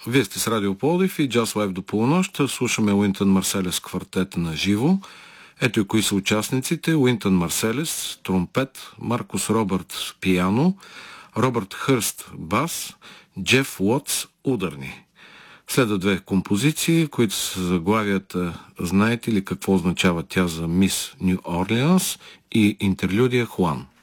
Вие сте с Радио Пловдив и Jazz Live до полунощ. Слушаме Уинтън Марселес квартета на живо. Ето и кои са участниците. Уинтън Марселес тромпет, Маркус Робърт пиано, Робърт Хърст бас, Джеф Уотс ударни. Следва две композиции, които са заглавията "Знаете ли какво означава тя за мис Ню Орлеанс" и интерлюдия "Хуан".